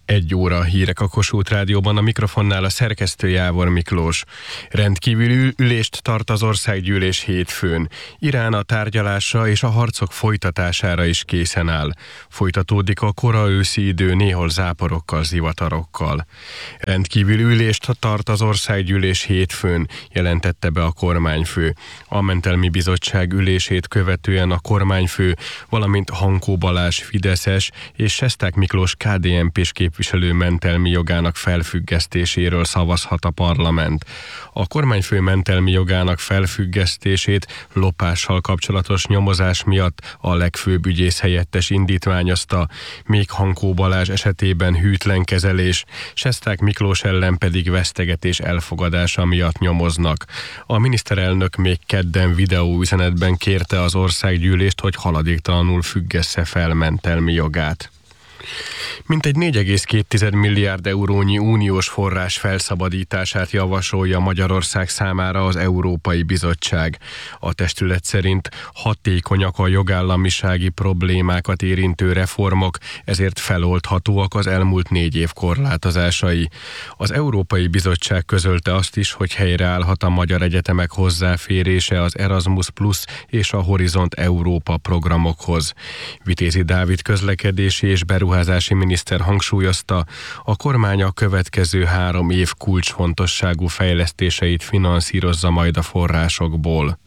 1 óra hírek a Kossuth Rádióban, a mikrofonnál a szerkesztő Jávor Miklós. Rendkívüli ülést tart az országgyűlés hétfőn. Irán a tárgyalásra és a harcok folytatására is készen áll. Folytatódik a kora őszi idő néhol záporokkal, zivatarokkal. Rendkívüli ülést tart az országgyűlés hétfőn, jelentette be a kormányfő. A mentelmi bizottság ülését követően a kormányfő, valamint Hankó Balázs fideszes és Sesták Miklós KDNP-s képviselő mentelmi jogának felfüggesztéséről szavazhat a parlament. A kormányfő mentelmi jogának felfüggesztését lopással kapcsolatos nyomozás miatt a legfőbb ügyész helyettes indítványozta, még Hankó Balázs esetében hűtlen kezelés, Sesták Miklós ellen pedig vesztegetés elfogadása miatt nyomoznak. A miniszterelnök még kedden videóüzenetben kérte az országgyűlést, hogy haladéktalanul függesse fel mentelmi jogát. Mintegy 4,2 milliárd eurónyi uniós forrás felszabadítását javasolja Magyarország számára az Európai Bizottság. A testület szerint hatékonyak a jogállamisági problémákat érintő reformok, ezért feloldhatóak az elmúlt 4 év korlátozásai. Az Európai Bizottság közölte azt is, hogy helyreállhat a magyar egyetemek hozzáférése az Erasmus Plus és a Horizont Európa programokhoz. Vitézi Dávid közlekedési és beruházási miniszter hangsúlyozta, a kormány a következő 3 év kulcsfontosságú fejlesztéseit finanszírozza majd a forrásokból.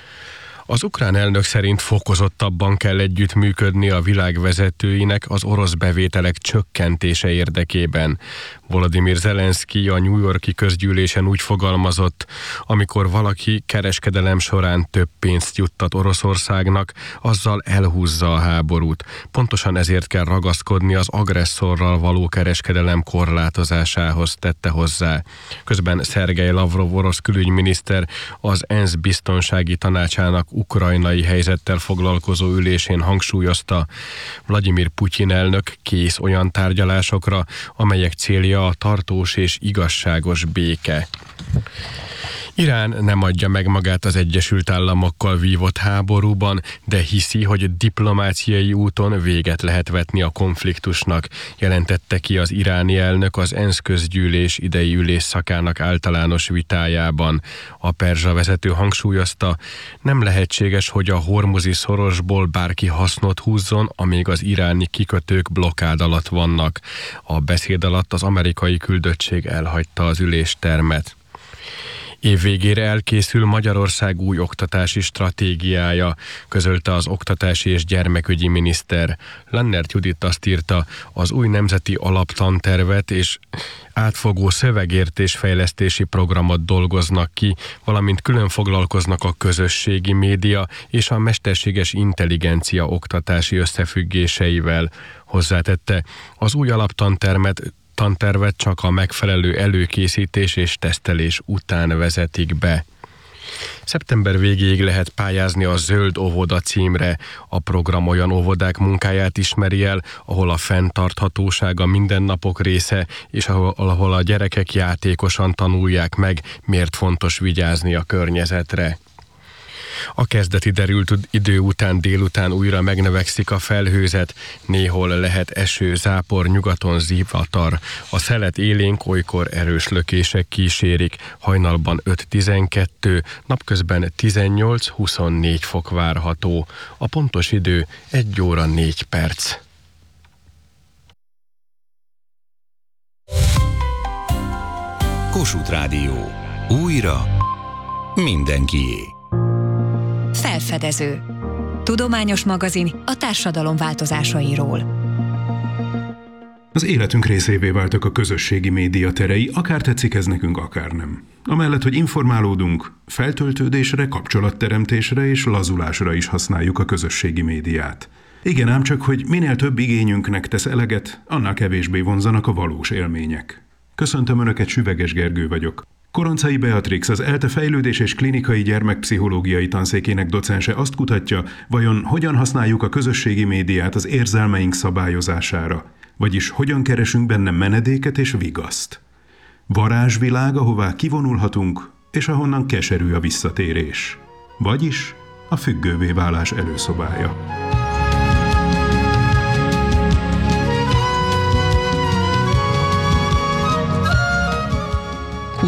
Az ukrán elnök szerint fokozottabban kell együttműködni a világ vezetőinek az orosz bevételek csökkentése érdekében. Volodymyr Zelenszky a New York-i közgyűlésen úgy fogalmazott, amikor valaki kereskedelem során több pénzt juttat Oroszországnak, azzal elhúzza a háborút. Pontosan ezért kell ragaszkodni az agresszorral való kereskedelem korlátozásához, tette hozzá. Közben Szergej Lavrov orosz külügyminiszter az ENSZ biztonsági tanácsának ukrajnai helyzettel foglalkozó ülésén hangsúlyozta, Vladimir Putyin elnök kész olyan tárgyalásokra, amelyek célja a tartós és igazságos béke. Irán nem adja meg magát az Egyesült Államokkal vívott háborúban, de hiszi, hogy diplomáciai úton véget lehet vetni a konfliktusnak, jelentette ki az iráni elnök az ENSZ közgyűlés idei ülésszakának általános vitájában. A perzsa vezető hangsúlyozta, nem lehetséges, hogy a hormuzi szorosból bárki hasznot húzzon, amíg az iráni kikötők blokkád alatt vannak. A beszéd alatt az amerikai küldöttség elhagyta az üléstermet. Év végére elkészül Magyarország új oktatási stratégiája, közölte az oktatási és gyermekügyi miniszter. Lannert Judit azt írta, az új nemzeti alaptantervet és átfogó szövegértés-fejlesztési programot dolgoznak ki, valamint külön foglalkoznak a közösségi média és a mesterséges intelligencia oktatási összefüggéseivel. Hozzátette, az új alaptantervet csak a megfelelő előkészítés és tesztelés után vezetik be. Szeptember végéig lehet pályázni a Zöld óvoda címre. A program olyan óvodák munkáját ismeri el, ahol a fenntarthatóság a mindennapok része, és ahol a gyerekek játékosan tanulják meg, miért fontos vigyázni a környezetre. A kezdeti derült idő után délután újra megnövekszik a felhőzet, néhol lehet eső, zápor, nyugaton zivatar. A szelet élénk, olykor erős lökések kísérik, hajnalban 5-12, napközben 18-24 fok várható. A pontos idő 1 óra 4 perc. Kossuth Rádió. Újra mindenkié. Felfedező. Tudományos magazin a társadalom változásairól. Az életünk részévé váltak a közösségi média terei, akár tetszik ez nekünk, akár nem. Amellett, hogy informálódunk, feltöltődésre, kapcsolatteremtésre és lazulásra is használjuk a közösségi médiát. Igen, ám csak, hogy minél több igényünknek tesz eleget, annál kevésbé vonzanak a valós élmények. Köszöntöm Önöket, Süveges Gergő vagyok. Koroncai Beatrix, az ELTE fejlődés és klinikai gyermekpszichológiai tanszékének docense azt kutatja, vajon hogyan használjuk a közösségi médiát az érzelmeink szabályozására, vagyis hogyan keresünk benne menedéket és vigaszt. Varázsvilág, ahová kivonulhatunk, és ahonnan keserű a visszatérés. Vagyis a függővé válás előszobája.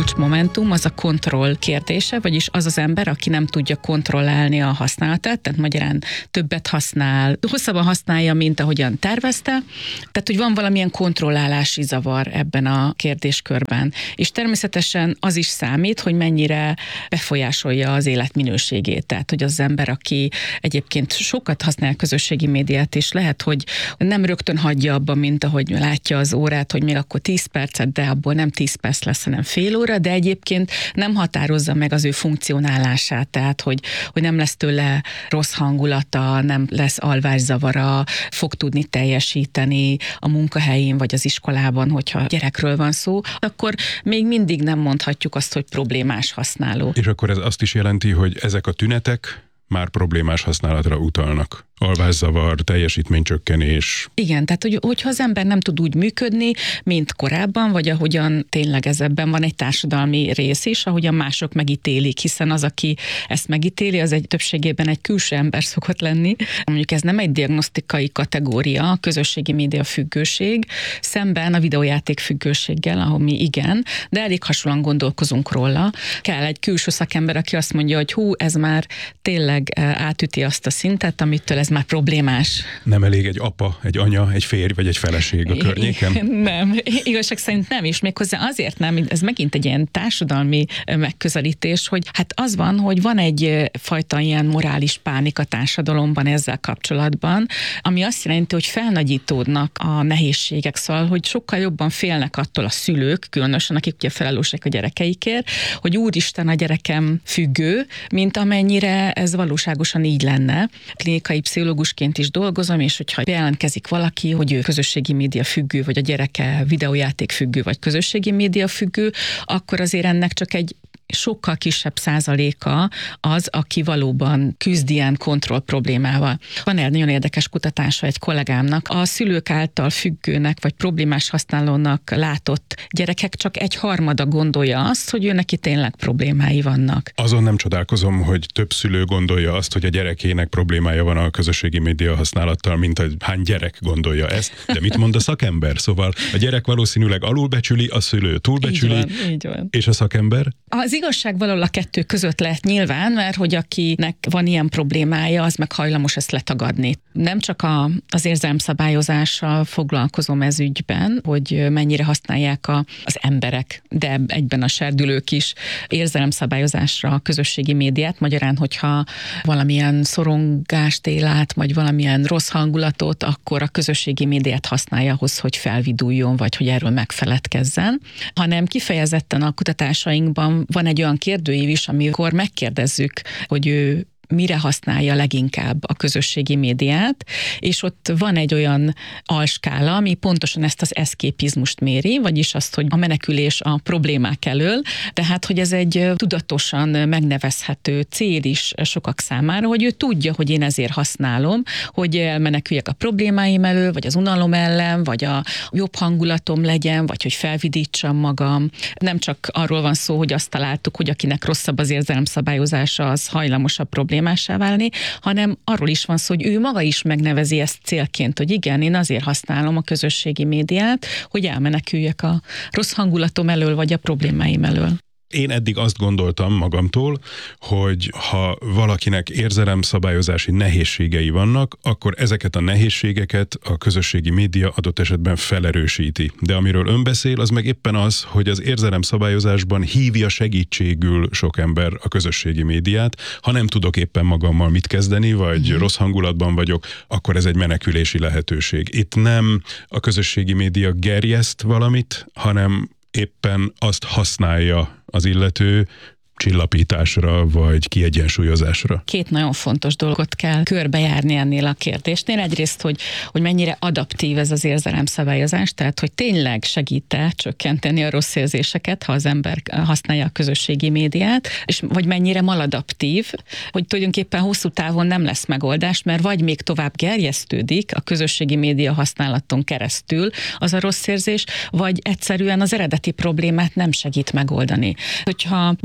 nincs momentum, az a kontroll kérdése, vagyis az az ember, aki nem tudja kontrollálni a használatát, tehát magyarán többet használ, hosszabban használja, mint ahogyan tervezte, tehát hogy van valamilyen kontrollálási zavar ebben a kérdéskörben. És természetesen az is számít, hogy mennyire befolyásolja az életminőségét. Tehát, hogy az ember, aki egyébként sokat használ közösségi médiát, és lehet, hogy nem rögtön hagyja abba, mint ahogy látja az órát, hogy még akkor 10 percet, de abból nem 10 perc lesz, hanem fél óra, de egyébként nem határozza meg az ő funkcionálását, tehát, hogy nem lesz tőle rossz hangulata, nem lesz alvászavara, fog tudni teljesíteni a munkahelyén vagy az iskolában, hogyha gyerekről van szó, akkor még mindig nem mondhatjuk azt, hogy problémás használó. És akkor ez azt is jelenti, hogy ezek a tünetek már problémás használatra utalnak. Alvászavar, teljesítménycsökkenés. Igen, tehát hogyha az ember nem tud úgy működni, mint korábban, vagy ahogyan tényleg ebben van egy társadalmi rész is, ahogyan mások megítélik, hiszen az, aki ezt megítéli, az egy többségében egy külső ember szokott lenni. Mondjuk ez nem egy diagnosztikai kategória, a közösségi média függőség, szemben a videójáték függőséggel, ahol mi igen, de elég hasonlóan gondolkozunk róla. Kell egy külső szakember, aki azt mondja, hogy hú, ez már tényleg átüti azt a szintet, amitől ez már problémás. Nem elég egy apa, egy anya, egy férj vagy egy feleség a környéken? Nem, igazság szerint nem, és méghozzá azért nem, ez megint egy ilyen társadalmi megközelítés, hogy hát az van, hogy van egy fajta ilyen morális pánik a társadalomban ezzel kapcsolatban, ami azt jelenti, hogy felnagyítódnak a nehézségek, szóval, hogy sokkal jobban félnek attól a szülők, különösen akik ugye felelősek a gyerekeikért, hogy úristen, a gyerekem függő, mint amennyire ez valóságosan így lenne. Klinikai pszichológusként is dolgozom, és hogyha jelentkezik valaki, hogy ő közösségi média függő, vagy a gyereke videójáték függő, vagy közösségi média függő, akkor azért ennek csak egy sokkal kisebb százaléka az, aki valóban küzd ilyen kontroll problémával. Van egy nagyon érdekes kutatása egy kollégámnak. A szülők által függőnek vagy problémás használónak látott gyerekek csak 1/3 gondolja azt, hogy ő neki tényleg problémái vannak. Azon nem csodálkozom, hogy több szülő gondolja azt, hogy a gyerekének problémája van a közösségi média használattal, mint hogy hány gyerek gondolja ezt. De mit mond a szakember? Szóval a gyerek valószínűleg alulbecsüli, a szülő túlbecsüli, így van. És a szakember? Az igazság valahol a kettő között lehet nyilván, mert hogy akinek van ilyen problémája, az meg hajlamos ezt letagadni. Nem csak az érzelemszabályozással foglalkozom ez ügyben, hogy mennyire használják az emberek, de egyben a serdülők is érzelemszabályozásra a közösségi médiát. Magyarán, hogyha valamilyen szorongást él át, vagy valamilyen rossz hangulatot, akkor a közösségi médiát használja ahhoz, hogy felviduljon, vagy hogy erről megfeledkezzen. Hanem kifejezetten a kutatásainkban van egy olyan kérdőív is, amikor megkérdezzük, hogy ő mire használja leginkább a közösségi médiát, és ott van egy olyan alskála, ami pontosan ezt az eszképizmust méri, vagyis azt, hogy a menekülés a problémák elől, tehát, hogy ez egy tudatosan megnevezhető cél is sokak számára, hogy ő tudja, hogy én ezért használom, hogy elmeneküljek a problémáim elől, vagy az unalom ellen, vagy a jobb hangulatom legyen, vagy hogy felvidítsam magam. Nem csak arról van szó, hogy azt találtuk, hogy akinek rosszabb az érzelemszabályozása, az hajlamosabb problémásá válni, hanem arról is van szó, hogy ő maga is megnevezi ezt célként, hogy igen, én azért használom a közösségi médiát, hogy elmeneküljek a rossz hangulatom elől, vagy a problémáim elől. Én eddig azt gondoltam magamtól, hogy ha valakinek érzelemszabályozási nehézségei vannak, akkor ezeket a nehézségeket a közösségi média adott esetben felerősíti. De amiről ön beszél, az meg éppen az, hogy az érzelemszabályozásban hívja segítségül sok ember a közösségi médiát. Ha nem tudok éppen magammal mit kezdeni, vagy rossz hangulatban vagyok, akkor ez egy menekülési lehetőség. Itt nem a közösségi média gerjeszt valamit, hanem éppen azt használja az illető csillapításra vagy kiegyensúlyozásra. Két nagyon fontos dolgot kell körbejárni ennél a kérdésnél. Egyrészt, hogy mennyire adaptív ez az érzelemszabályozás, tehát hogy tényleg segít-e csökkenteni a rossz érzéseket, ha az ember használja a közösségi médiát, és vagy mennyire maladaptív, hogy tulajdonképpen hosszú távon nem lesz megoldás, mert vagy még tovább gerjesztődik a közösségi média használaton keresztül az a rossz érzés, vagy egyszerűen az eredeti problémát nem segít megoldani. Hogyha van egy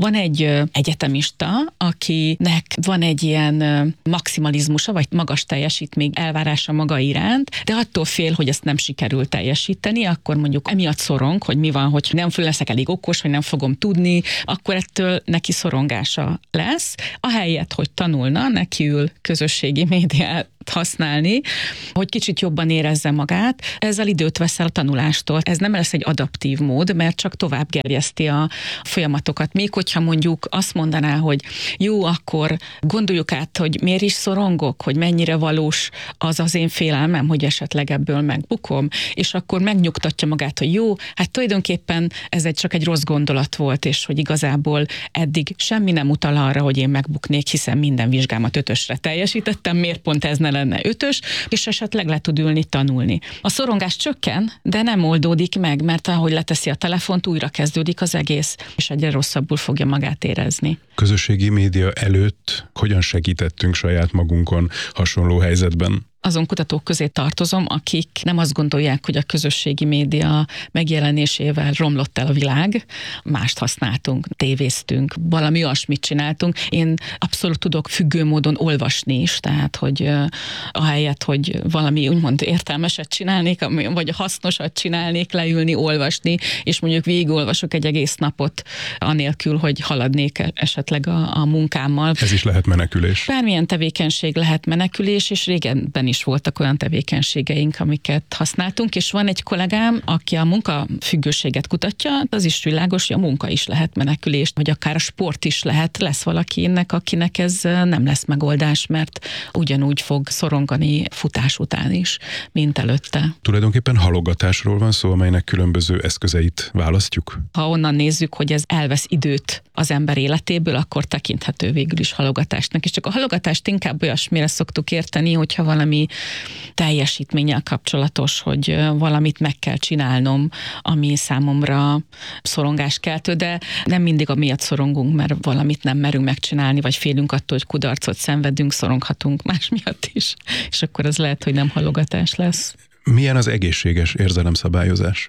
egyetemista, akinek van egy ilyen maximalizmusa, vagy magas teljesítmény elvárása maga iránt, de attól fél, hogy ezt nem sikerül teljesíteni, akkor mondjuk emiatt szorong, hogy mi van, hogy nem leszek elég okos, vagy nem fogom tudni, akkor ettől neki szorongása lesz. Ahelyett, hogy tanulna, neki ül közösségi médiát használni, hogy kicsit jobban érezze magát, ezzel időt vesz el a tanulástól. Ez nem lesz egy adaptív mód, mert csak tovább gerjeszti a folyamatokat. Még hogyha mondjuk azt mondaná, hogy jó, akkor gondoljuk át, hogy miért is szorongok, hogy mennyire valós az én félelmem, hogy esetleg ebből megbukom, és akkor megnyugtatja magát, hogy jó, hát tulajdonképpen ez csak egy rossz gondolat volt, és hogy igazából eddig semmi nem utal arra, hogy én megbuknék, hiszen minden vizsgámat 5-ösre teljesítettem, miért pont ez ne lenne 5-ös, és esetleg le tud ülni, tanulni. A szorongás csökken, de nem oldódik meg, mert ahogy leteszi a telefont, újra kezdődik az egész, és egyre rosszabbul fogja magát érezni. Közösségi média előtt hogyan segítettünk saját magunkon hasonló helyzetben? Azon kutatók közé tartozom, akik nem azt gondolják, hogy a közösségi média megjelenésével romlott el a világ, mást használtunk, tévéztünk, valami olyasmit csináltunk. Én abszolút tudok függő módon olvasni is, tehát hogy ahelyett, hogy valami úgymond értelmeset csinálnék, vagy hasznosat csinálnék, leülni, olvasni, és mondjuk végigolvasok egy egész napot, anélkül, hogy haladnék esetleg a munkámmal. Ez is lehet menekülés. Bármilyen tevékenység lehet menekülés, és régenben is voltak olyan tevékenységeink, amiket használtunk, és van egy kollégám, aki a munkafüggőséget kutatja, az is világos, hogy a munka is lehet menekülés, vagy akár a sport is lehet. Lesz valakinek, akinek ez nem lesz megoldás, mert ugyanúgy fog szorongani futás után is, mint előtte. Tulajdonképpen halogatásról van szó, amelynek különböző eszközeit választjuk? Ha onnan nézzük, hogy ez elvesz időt az ember életéből, akkor tekinthető végül is halogatásnak. És csak a halogatást inkább olyasmire szoktuk érteni, hogyha valami teljesítménnyel kapcsolatos, hogy valamit meg kell csinálnom, ami számomra szorongáskeltő, de nem mindig amiatt szorongunk, mert valamit nem merünk megcsinálni, vagy félünk attól, hogy kudarcot szenvedünk, szoronghatunk más miatt is, és akkor az lehet, hogy nem halogatás lesz. Milyen az egészséges érzelemszabályozás?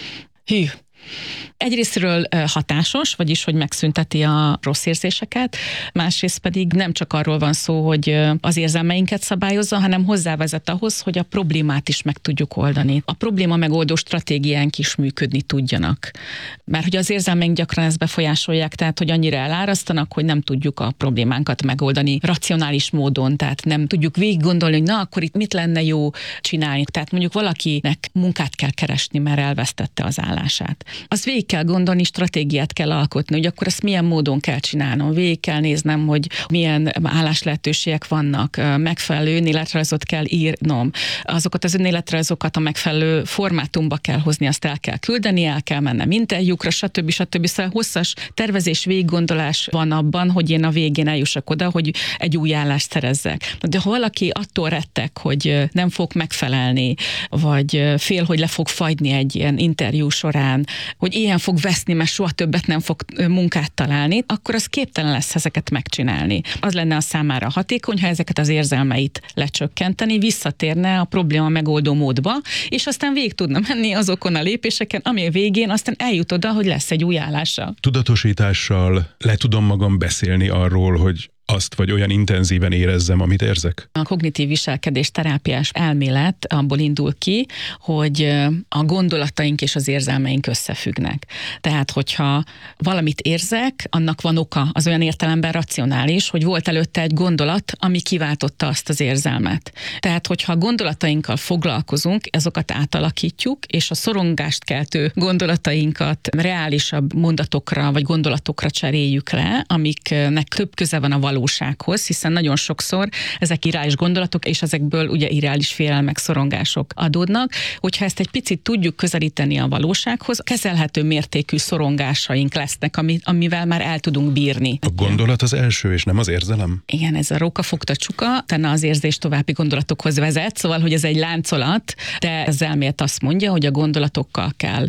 Egyrésztről hatásos, vagyis hogy megszünteti a rossz érzéseket, másrészt pedig nem csak arról van szó, hogy az érzelmeinket szabályozza, hanem hozzávezet ahhoz, hogy a problémát is meg tudjuk oldani. A probléma megoldó stratégiánk is működni tudjanak. Mert hogy az érzelmeink gyakran ezt befolyásolják, tehát hogy annyira elárasztanak, hogy nem tudjuk a problémánkat megoldani racionális módon, tehát nem tudjuk végig gondolni, hogy na, akkor itt mit lenne jó csinálni. Tehát mondjuk valakinek munkát kell keresni, mert elvesztette az állását. Az végig kell gondolni, stratégiát kell alkotni, hogy akkor ezt milyen módon kell csinálnom. Végig kell néznem, hogy milyen álláslehetőségek vannak, megfelelő önéletrajzot kell írnom. Azokat az önéletrajzokat a megfelelő formátumba kell hozni, azt el kell küldeni, el kell mennem interjúkra, stb. Szóval hosszas tervezés, végiggondolás van abban, hogy én a végén eljussak oda, hogy egy új állást szerezzek. De ha valaki attól rettek, hogy nem fog megfelelni, vagy fél, hogy le fog fagyni egy ilyen interjú során, hogy ilyen fog veszni, mert soha többet nem fog munkát találni, akkor az képtelen lesz ezeket megcsinálni. Az lenne a számára hatékony, ha ezeket az érzelmeit lecsökkenteni, visszatérne a probléma megoldó módba, és aztán végig tudna menni azokon a lépéseken, ami a végén aztán eljut oda, hogy lesz egy új állása. Tudatosítással le tudom magam beszélni arról, hogy azt vagy olyan intenzíven érezzem, amit érzek? A kognitív viselkedés terápiás elmélet abból indul ki, hogy a gondolataink és az érzelmeink összefüggnek. Tehát, hogyha valamit érzek, annak van oka, az olyan értelemben racionális, hogy volt előtte egy gondolat, ami kiváltotta azt az érzelmet. Tehát, hogyha a gondolatainkkal foglalkozunk, azokat átalakítjuk, és a szorongást keltő gondolatainkat reálisabb mondatokra vagy gondolatokra cseréljük le, amiknek több köze van a valósághoz, hiszen nagyon sokszor ezek irreális gondolatok, és ezekből ugye irreális félelmek, szorongások adódnak. Hogyha ezt egy picit tudjuk közelíteni a valósághoz, kezelhető mértékű szorongásaink lesznek, amivel már el tudunk bírni. A gondolat az első, és nem az érzelem? Igen, ez a róka fogta csuka, utána az érzés további gondolatokhoz vezet, szóval, hogy ez egy láncolat, de az elmélet azt mondja, hogy a gondolatokkal kell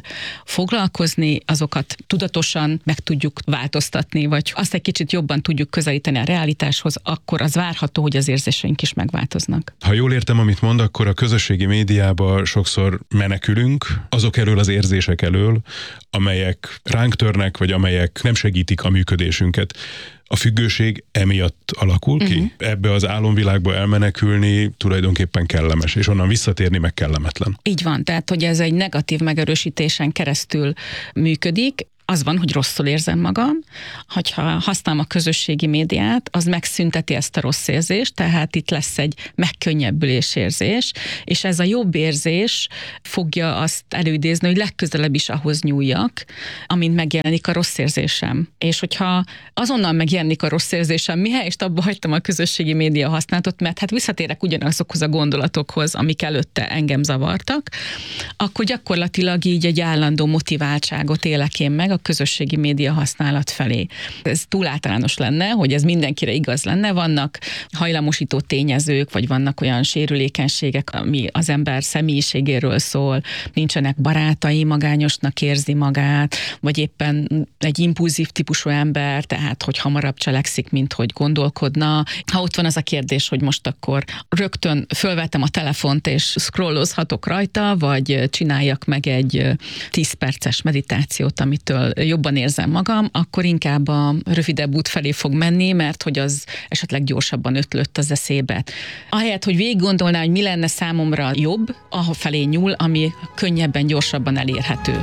foglalkozni, azokat tudatosan meg tudjuk változtatni, vagy azt egy kicsit jobban tudjuk közelíteni a realitáshoz, akkor az várható, hogy az érzéseink is megváltoznak. Ha jól értem, amit mond, akkor a közösségi médiában sokszor menekülünk azok elől az érzések elől, amelyek ránk törnek, vagy amelyek nem segítik a működésünket. A függőség emiatt alakul ki? Ebbe az álomvilágba elmenekülni tulajdonképpen kellemes, és onnan visszatérni meg kellemetlen. Így van, tehát hogy ez egy negatív megerősítésen keresztül működik. Az van, hogy rosszul érzem magam, hogyha használom a közösségi médiát, az megszünteti ezt a rossz érzést, tehát itt lesz egy megkönnyebbülés érzés, és ez a jobb érzés fogja azt előidézni, hogy legközelebb is ahhoz nyúljak, amint megjelenik a rossz érzésem. És hogyha azonnal megjelenik a rossz érzésem, mihelyest abba hagytam a közösségi média használatot, mert hát visszatérek ugyanazokhoz a gondolatokhoz, amik előtte engem zavartak, akkor gyakorlatilag így egy állandó motiváltságot élek én meg a közösségi média használat felé. Ez túl általános lenne, hogy ez mindenkire igaz lenne. Vannak hajlamosító tényezők, vagy vannak olyan sérülékenységek, ami az ember személyiségéről szól, nincsenek barátai, magányosnak érzi magát, vagy éppen egy impulzív típusú ember, tehát hogy hamarabb cselekszik, mint hogy gondolkodna. Ha ott van az a kérdés, hogy most akkor rögtön fölvettem a telefont, és scrollozhatok rajta, vagy csináljak meg egy 10 perces meditációt, amitől jobban érzem magam, akkor inkább a rövidebb út felé fog menni, mert hogy az esetleg gyorsabban ötlött az eszébe. Ahelyett, hogy végig gondolná, hogy mi lenne számomra jobb, afelé nyúl, ami könnyebben, gyorsabban elérhető.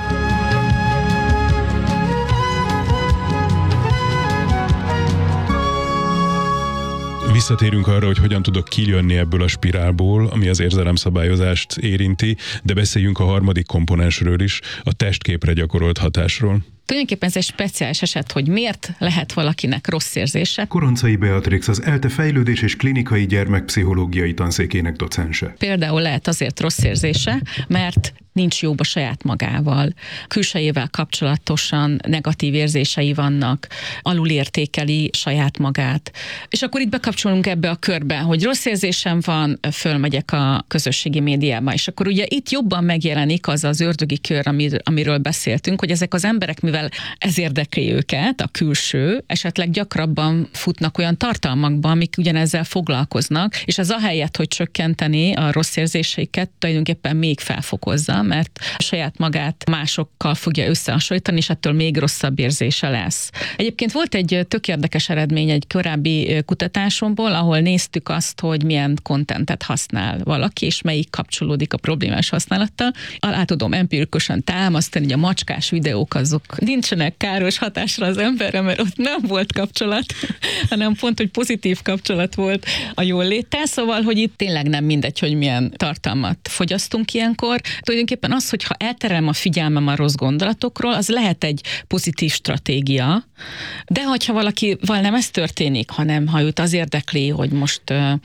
Visszatérünk arra, hogy hogyan tudok kijönni ebből a spirálból, ami az érzelemszabályozást érinti, de beszéljünk a harmadik komponensről is, a testképre gyakorolt hatásról. Tulajdonképpen ez egy speciális eset, hogy miért lehet valakinek rossz érzése. Koroncai Beatrix az ELTE fejlődés és klinikai gyermekpszichológiai tanszékének docense. Például lehet azért rossz érzése, mert nincs jóba saját magával, külsejével kapcsolatosan negatív érzései vannak, alulértékeli saját magát. És akkor itt bekapcsolunk ebbe a körbe, hogy rossz érzésem van, fölmegyek a közösségi médiába, és akkor ugye itt jobban megjelenik az az ördögi kör, amiről beszéltünk, hogy ezek az emberek, mivel ez érdekli őket, a külső, esetleg gyakrabban futnak olyan tartalmakba, amik ugyanezzel foglalkoznak, és az ahelyett, hogy csökkenteni a rossz érzéseiket, tulajdonképpen még felfokozza, mert saját magát másokkal fogja összehasonlítani, és ettől még rosszabb érzése lesz. Egyébként volt egy tök érdekes eredmény egy korábbi kutatásomból, ahol néztük azt, hogy milyen kontentet használ valaki, és melyik kapcsolódik a problémás használattal. Alá tudom empirikusan támasztani, hogy a macskás videók azok nincsenek káros hatásra az emberre, mert ott nem volt kapcsolat, hanem pont, hogy pozitív kapcsolat volt a jól léttel, szóval, hogy itt tényleg nem mindegy, hogy milyen tartalmat fogyasztunk ilyenkor. Tulajdonképpen az, hogyha elterelem a figyelmem a rossz gondolatokról, az lehet egy pozitív stratégia, de hogyha valakivel nem ez történik, hanem ha őt az érdekli, hogy most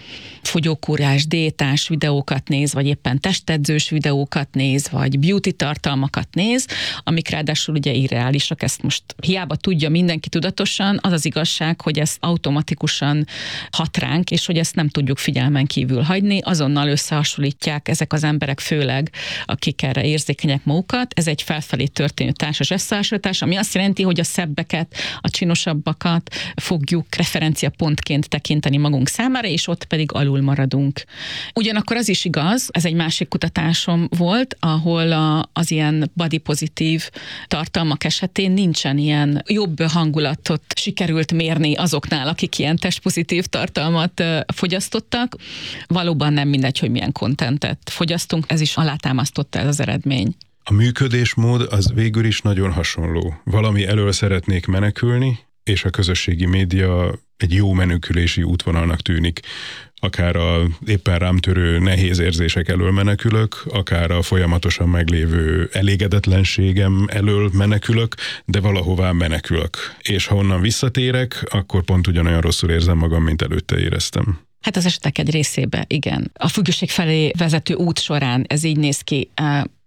fogyókúrás, diétás videókat néz, vagy éppen testedzős videókat néz, vagy beauty tartalmakat néz, amik ráadásul ugye irreálisak, ezt most hiába tudja mindenki tudatosan, az az igazság, hogy ez automatikusan hat ránk, és hogy ezt nem tudjuk figyelmen kívül hagyni, azonnal összehasonlítják ezek az emberek, főleg akik erre érzékenyek magukat. Ez egy felfelé történő társas összehasonlítás, ami azt jelenti, hogy a szebbeket, a csinosabbakat fogjuk referenciapontként tekinteni magunk számára, és ott pedig alul maradunk. Ugyanakkor az is igaz, ez egy másik kutatásom volt, ahol az ilyen body pozitív tartalmak esetén nincsen ilyen jobb hangulatot sikerült mérni azoknál, akik ilyen testpozitív tartalmat fogyasztottak. Valóban nem mindegy, hogy milyen kontentet fogyasztunk, ez is alátámasztotta ez az eredmény. A működésmód az végül is nagyon hasonló. Valami elől szeretnék menekülni, és a közösségi média egy jó menekülési útvonalnak tűnik. Akár a éppen rám törő nehéz érzések elől menekülök, akár a folyamatosan meglévő elégedetlenségem elől menekülök, de valahová menekülök. És ha onnan visszatérek, akkor pont ugyanolyan rosszul érzem magam, mint előtte éreztem. Hát az esetek egy részében, igen. A függőség felé vezető út során ez így néz ki.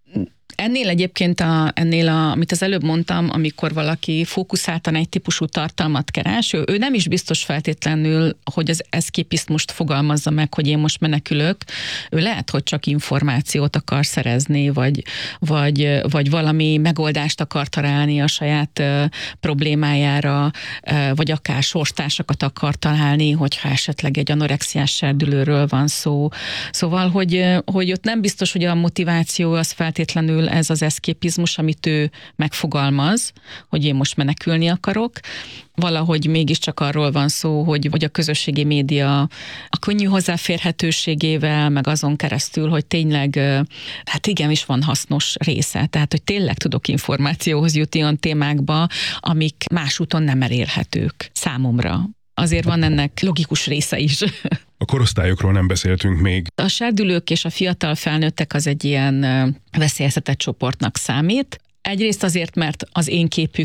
Ennél egyébként, amit az előbb mondtam, amikor valaki fókuszáltan egy típusú tartalmat keres, ő nem is biztos feltétlenül, hogy az eszképizmust fogalmazza meg, hogy én most menekülök. Ő lehet, hogy csak információt akar szerezni, vagy valami megoldást akar találni a saját problémájára, vagy akár sorstársakat akar találni, hogyha esetleg egy anorexiás serdülőről van szó. Szóval, hogy ott nem biztos, hogy a motiváció az feltétlenül ez az eszképizmus, amit ő megfogalmaz, hogy én most menekülni akarok. Valahogy mégiscsak arról van szó, hogy a közösségi média a könnyű hozzáférhetőségével, meg azon keresztül, hogy tényleg, hát igenis van hasznos része. Tehát, hogy tényleg tudok információhoz jutni olyan témákba, amik más úton nem elérhetők számomra. Azért van ennek logikus része is. A korosztályokról nem beszéltünk még. A serdülők és a fiatal felnőttek az egy ilyen veszélyeztetett csoportnak számít. Egyrészt azért, mert az én képük